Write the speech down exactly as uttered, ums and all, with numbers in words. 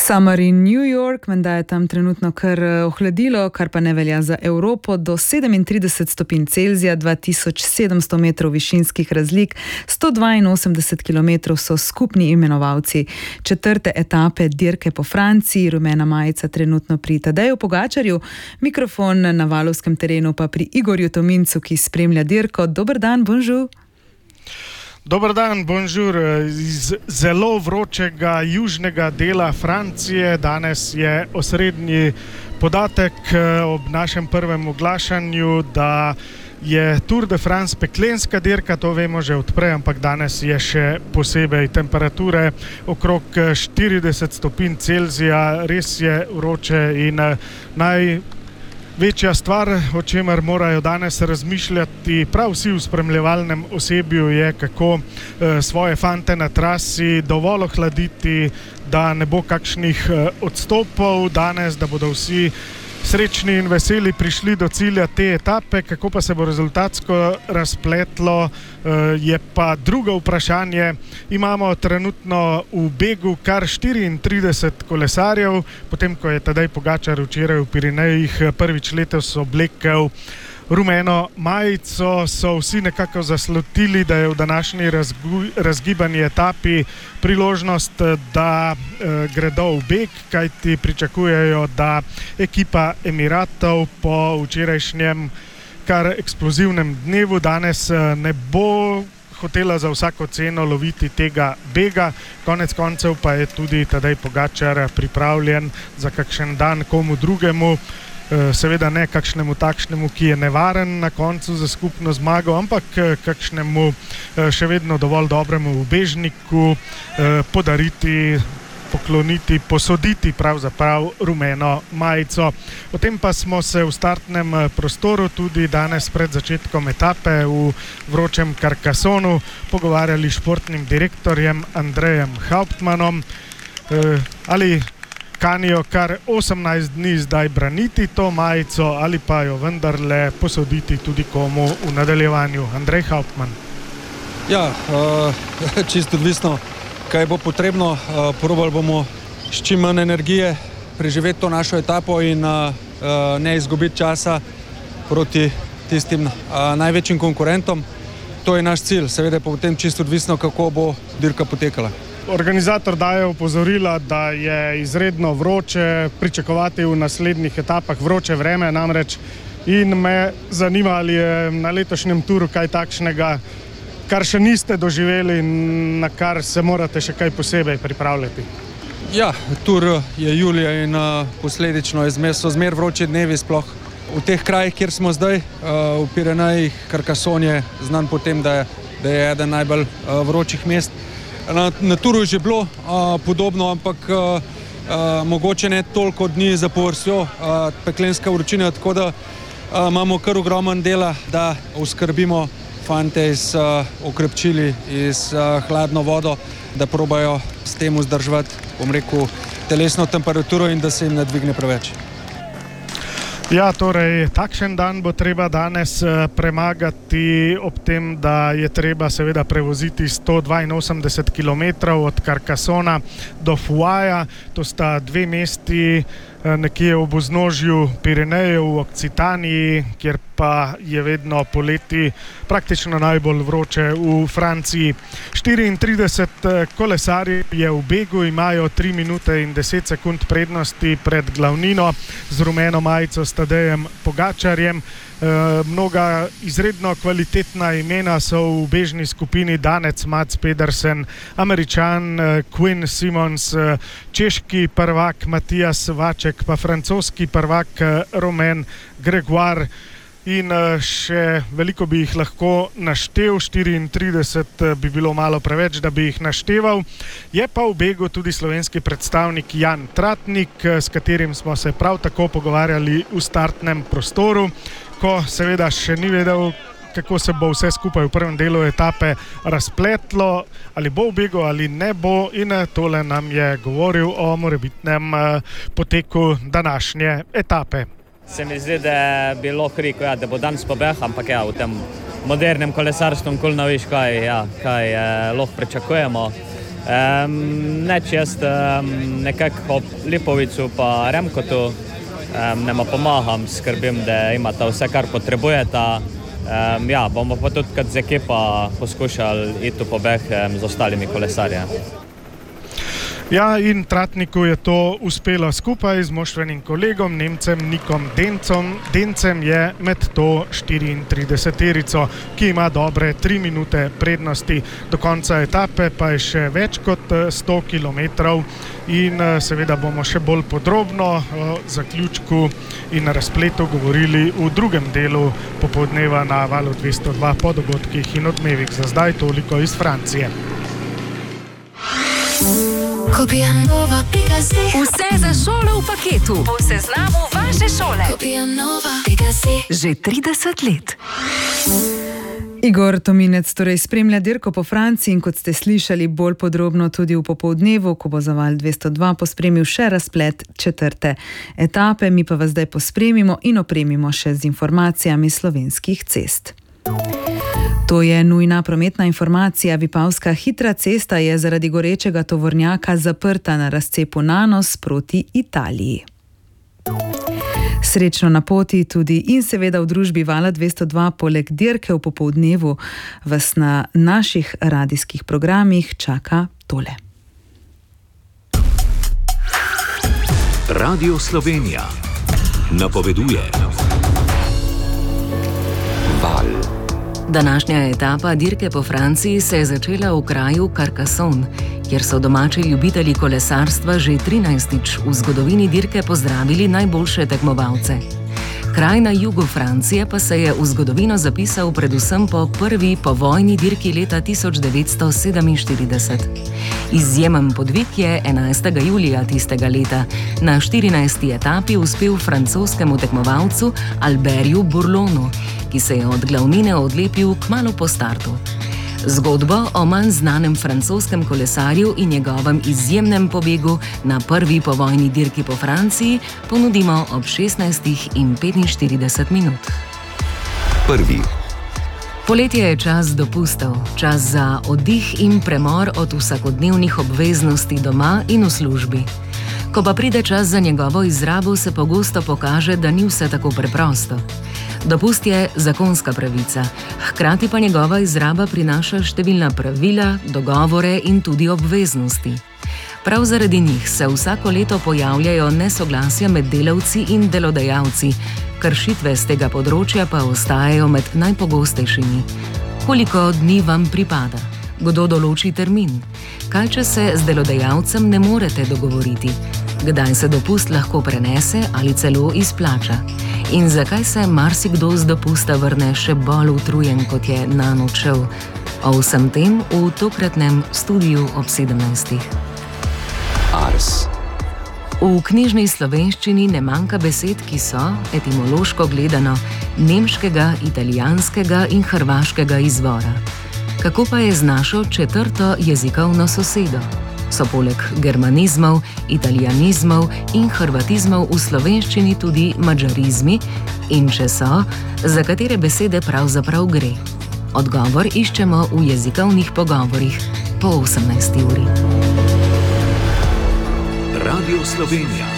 Summer in New York, menda je tam trenutno kar ohladilo, kar pa ne velja za Evropo, do sedemintrideset stopinj Celzija, dva tisoč sedemsto metrov višinskih razlik, sto dvainosemdeset kilometrov so skupni imenovalci četrte etape dirke po Franciji, rumena majica trenutno pri Tadeju Pogačarju, mikrofon na valovskem terenu pa pri Igorju Tomincu, ki spremlja dirko. Dober dan, bonjour. Dober dan, bonjour. Iz zelo vročega južnega dela Francije. Danes je osrednji podatek ob našem prvem oglašanju, da je Tour de France peklenska dirka, to vemo že odprej, ampak danes je še posebej temperature okrog štirideset stopinj Celzija, res je vroče in naj Večja stvar, o čemer morajo danes razmišljati prav vsi v spremljevalnem osebju, je kako e, svoje fante na trasi dovolj ohladiti, da ne bo kakšnih e, odstopov danes, da bodo vsi srečni in veseli prišli do cilja te etape. Kako pa se bo rezultatsko razpletlo, je pa drugo vprašanje. Imamo trenutno v begu kar štiriintrideset kolesarjev, potem ko je Tadej Pogačar včeraj v Pirenejih prvič letos oblekel rumeno majico, so vsi nekako zaslutili, da je v današnji razgibani etapi priložnost, da e, gredo v beg, kajti pričakujejo, da ekipa Emiratov po včerajšnjem kar eksplozivnem dnevu danes ne bo hotela za vsako ceno loviti tega bega. Konec koncev pa je tudi Tadej Pogačar pripravljen za kakšen dan komu drugemu, seveda ne kakšnemu takšnemu, ki je nevaren na koncu za skupno zmago, ampak kakšnemu še vedno dovolj dobremu ubežniku podariti, pokloniti, posoditi pravzaprav rumeno majico. Potem pa smo se v startnem prostoru tudi danes pred začetkom etape v vročem Carcassonu pogovarjali s športnim direktorjem Andrejem Hauptmannom. Ali kanijo kar osemnajst dni zdaj braniti to majico ali pa jo vendarle posoditi tudi komu v nadaljevanju. Andrej Hauptmann. Ja, uh, čisto odvisno, kaj bo potrebno. Uh, probali bomo s čim manj energije preživeti to našo etapo in uh, uh, ne izgubiti časa proti tistim uh, največjim konkurentom. To je naš cilj, seveda pa potem čisto odvisno, kako bo dirka potekala. Organizator daje opozorila, da je izredno vroče pričakovati v naslednjih etapah vroče vreme, namreč in me zanima, ali je na letošnjem turu kaj takšnega, kar še niste doživeli in na kar se morate še kaj posebej pripravljati. Ja, tur je julija in uh, posledično je zmer, so zmer vroči dnevi, sploh v teh krajih, kjer smo zdaj, uh, v Pirenejih. Carcassonne je znan po tem, da je, da je eden najbolj uh, vročih mest. Na, na turu je že bilo uh, podobno, ampak uh, uh, mogoče ne toliko dni za povrstjo, uh, peklenska vročina, tako da uh, imamo kar ogromen dela, da oskrbimo fante iz uh, okrepčili, iz uh, hladno vodo, da probajo s tem vzdrževati, bom rekel, telesno temperaturo in da se jim ne dvigne preveč. Ja, torej, takšen dan bo treba danes premagati ob tem, da je treba seveda prevoziti sto dvainosemdeset kilometrov od Carcassona do Fouaja. To sta dve mesti nekje ob vznožju Pirenejev v Okcitaniji, kjer pa je vedno poleti praktično najbolj vroče v Franciji. štiriintrideset kolesarjev je v begu, imajo tri minute in deset sekund prednosti pred glavnino z rumeno majico s Tadejem Pogačarjem. E, mnoga izredno kvalitetna imena so v bežni skupini: Danec, Mats Pedersen, Američan Quinn Simmons, češki prvak Matijas Vaček, pa francoski prvak Romain Grégoire. In še veliko bi jih lahko naštel, štiriintrideset bi bilo malo preveč, da bi jih našteval. Je pa v begu tudi slovenski predstavnik Jan Tratnik, s katerim smo se prav tako pogovarjali v startnem prostoru, ko seveda še ni vedel, kako se bo vse skupaj v prvem delu etape razpletlo, ali bo v begu ali ne bo, in tole nam je govoril o morebitnem poteku današnje etape. Se mi zdi, da bi lahko rekel, ja, da bo danes pobeg, ampak ja, v tem modernem kolesarstvu nikoli ne veš, kaj, ja, kaj eh, lahko pričakujemo. Um, neč jaz um, nekako ob Lipovicu pa Remkotu um, nema pomagam, skrbim, da imata vse, kar potrebujeta. Um, ja, bomo pa tudi kot z ekipa poskušali iti v pobeg um, z ostalimi kolesarji. Ja, in Tratniku je to uspelo skupaj z moštvenim kolegom, Nemcem Nikom Dencem. Dencem je med to štiriintrideseterico, ki ima dobre tri minute prednosti. Do konca etape pa je še več kot sto kilometrov in seveda bomo še bolj podrobno o zaključku in razpletu govorili v drugem delu popoldneva na Valu dvesto dva po dogodkih in odmevih. Za zdaj toliko iz Francije. Vse za šolo v paketu. Po seznamu vaše šole. Že trideset let. Igor Tominec torej spremlja dirko po Franciji in kot ste slišali bolj podrobno tudi v popoldnevu, ko bo za Val dvesto dva pospremil še razplet četrte etape, mi pa vas zdaj pospremimo in opremimo še z informacijami slovenskih cest. To je nujna prometna informacija. Vipavska hitra cesta je zaradi gorečega tovornjaka zaprta na razcepu Nanos proti Italiji. Srečno na poti tudi in seveda v družbi Vala dvesto dva poleg dirke v popoldnevu vas na naših radijskih programih čaka tole. Radio Slovenija napoveduje Val. Današnja etapa dirke po Franciji se je začela v kraju Carcassonne, kjer so domači ljubitelji kolesarstva že trinajstič v zgodovini dirke pozdravili najboljše tekmovalce. Kraj na jugu Francije pa se je v zgodovino zapisal predvsem po prvi povojni dirki leta tisoč devetsto sedeminštirideset. Izjemen podvig je enajstega julija tistega leta na štirinajsti etapi uspel francoskemu tekmovalcu Albertu Bourlonu, ki se je od glavnine odlepil kmalu po startu. Zgodbo o manj znanem francoskem kolesarju in njegovem izjemnem pobegu na prvi povojni dirki po Franciji ponudimo ob šestnajstih in petinštirideset minut. Prvi. Poletje je čas dopustov, čas za oddih in premor od vsakodnevnih obveznosti doma in v službi. Ko pa pride čas za njegovo izrabo, se pogosto pokaže, da ni vse tako preprosto. Dopust je zakonska pravica, hkrati pa njegova izraba prinaša številna pravila, dogovore in tudi obveznosti. Prav zaradi njih se vsako leto pojavljajo nesoglasja med delavci in delodajalci, kršitve z tega področja pa ostajajo med najpogostejšimi. Koliko dni vam pripada? Kdo določi termin? Kaj, če se z delodajalcem ne morete dogovoriti? Kdaj se dopust lahko prenese ali celo izplača? In zakaj se marsikdo z dopusta vrne še bolj utrujen, kot je nanj odšel? O vsem tem v tokratnem studiu ob sedemnajstih. Ars. V knjižni slovenščini ne manjka besed, ki so, etimološko gledano, nemškega, italijanskega in hrvaškega izvora. Kako pa je z našo četrto jezikovno sosedo? So poleg germanizmov, italijanizmov in hrvatizmov v slovenščini tudi madžarizmi in če so, za katere besede pravzaprav gre? Odgovor iščemo v jezikovnih pogovorih po osemnajsti uri. Radio Slovenija.